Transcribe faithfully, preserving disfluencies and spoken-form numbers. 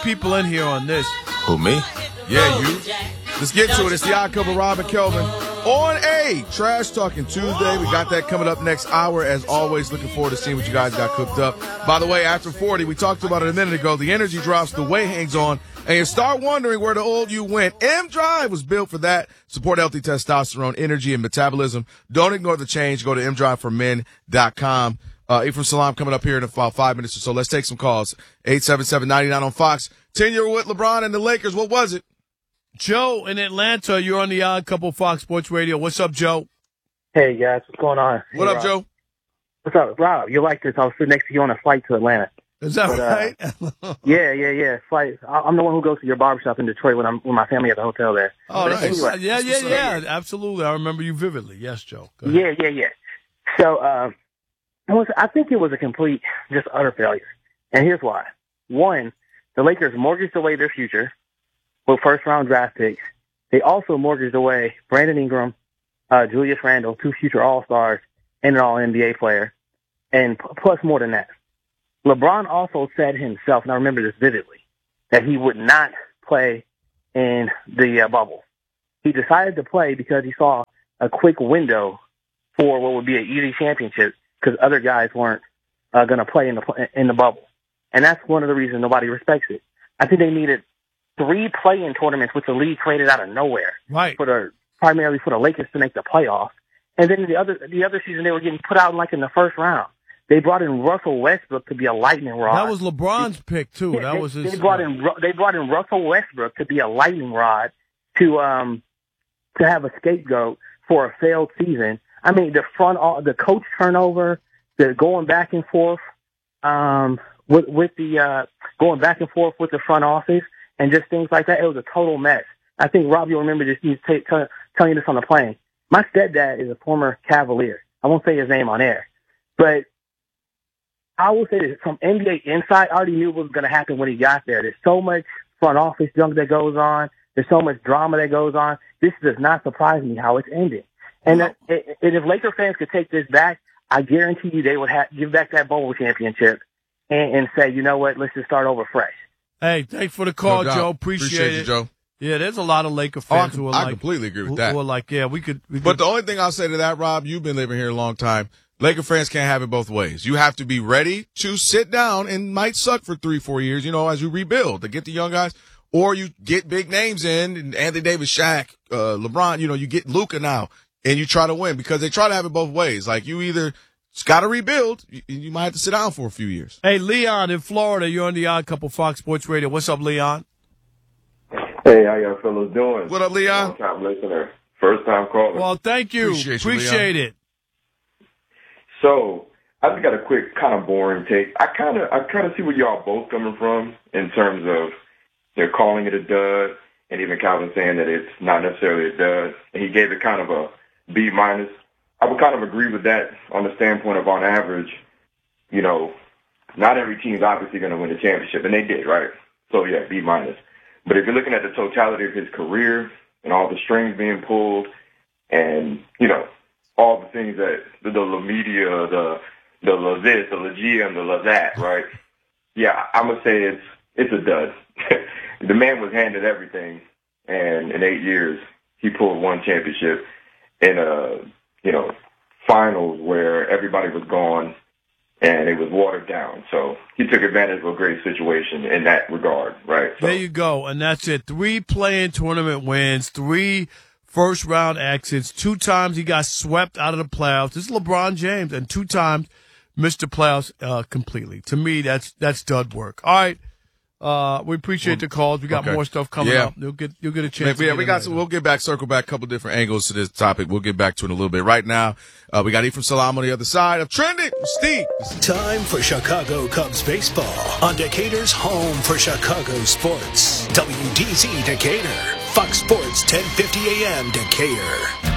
people in here on this. Who, me? Yeah, you. Let's get to it. It's the Odd Couple, Rob and Kelvin. On a Trash Talking Tuesday. We got that coming up next hour. As always, looking forward to seeing what you guys got cooked up. By the way, after forty, we talked about it a minute ago. The energy drops, the weight hangs on, and you start wondering where the old you went. M-Drive was built for that. Support healthy testosterone, energy, and metabolism. Don't ignore the change. Go to m drive for men dot com. Uh, Ephraim Salam coming up here in about five minutes or so. Let's take some calls. eight seven seven, nine nine on Fox. Ten-year with LeBron and the Lakers. What was it? Joe in Atlanta, you're on the Odd Couple Fox Sports Radio. What's up, Joe? Hey, guys. What's going on? What hey, up, Rob. Joe? What's up, Rob? You like this? I was sitting next to you on a flight to Atlanta. Is that but, right? Uh, yeah, yeah, yeah. Flight. I'm the one who goes to your barbershop in Detroit when I'm with my family at the hotel there. Oh, but nice. Anyway. Yeah, yeah, yeah. Absolutely. I remember you vividly. Yes, Joe. Go ahead. Yeah, yeah, yeah. So uh, I, was, I think it was a complete, just utter failure. And here's why. One, the Lakers mortgaged away their future with first-round draft picks. They also mortgaged away Brandon Ingram, uh, Julius Randle, two future All-Stars, and an All-N B A player, and p- plus more than that. LeBron also said himself, and I remember this vividly, that he would not play in the uh, bubble. He decided to play because he saw a quick window for what would be an easy championship because other guys weren't uh, going to play in the in the bubble. And that's one of the reasons nobody respects it. I think they needed three play-in tournaments, which the league created out of nowhere, right? For the primarily for the Lakers to make the playoffs. And then the other the other season, they were getting put out like in the first round. They brought in Russell Westbrook to be a lightning rod. That was LeBron's they, pick too. Yeah, that they, was his. They brought in they brought in Russell Westbrook to be a lightning rod to um to have a scapegoat for a failed season. I mean, the front the coach turnover, the going back and forth, um, with with the uh going back and forth with the front office. And just things like that. It was a total mess. I think, Rob, you'll remember this. He's t- t- telling you this on the plane. My stepdad is a former Cavalier. I won't say his name on air. But I will say this. From N B A inside, I already knew what was going to happen when he got there. There's so much front office junk that goes on. There's so much drama that goes on. This does not surprise me how it's ending. And, that, and if Laker fans could take this back, I guarantee you they would have, give back that bowl championship and, and say, you know what, let's just start over fresh. Hey, thanks for the call, no Joe. Appreciate, Appreciate it. you, Joe. Yeah, there's a lot of Laker Oh, I, fans who are I like, completely agree with who, that. who are like, yeah, we could. We but could. the only thing I'll say to that, Rob, you've been living here a long time. Laker fans can't have it both ways. You have to be ready to sit down and might suck for three, four years, you know, as you rebuild to get the young guys, or you get big names in, and Anthony Davis, Shaq, uh, LeBron, you know, you get Luka now, and you try to win because they try to have it both ways. Like you either got to rebuild, you, you might have to sit down for a few years. Hey, Leon in Florida, you're on the Odd Couple Fox Sports Radio. What's up, Leon? Hey, how y'all fellas doing? What up, Leon? Long time listener, first time caller. Well, thank you. Appreciate, you, Appreciate it. So I just got a quick, kind of boring take. I kind of, I kind of see where y'all both coming from in terms of they're calling it a dud, and even Calvin saying that it's not necessarily a dud. And he gave it kind of a B minus. I would kind of agree with that on the standpoint of, on average, you know, not every team's obviously going to win the championship, and they did, right? So yeah, B minus. But if you're looking at the totality of his career and all the strings being pulled, and you know, all the things that the, the media, the the la this, the la G M, the la that, right? Yeah, I'm gonna say it's it's a dud. The man was handed everything, and in eight years he pulled one championship in a you know finals where everybody was gone and it was watered down. So he took advantage of a great situation in that regard, right? So, there you go, and that's it. Three play-in tournament wins, three first-round exits. Two times he got swept out of the playoffs. This is LeBron James, and two times missed the playoffs uh, completely. To me, that's that's dud work. All right. Uh, we appreciate the calls. We got okay. more stuff coming yeah. up. You'll get you'll get a chance. Yeah, to we got. Some, we'll get back, circle back, a couple different angles to this topic. We'll get back to it in a little bit. Right now, uh, we got Ephraim Salam on the other side of Trending. Steve. Time for Chicago Cubs baseball on Decatur's home for Chicago sports. W D Z Decatur, Fox Sports ten fifty A M Decatur.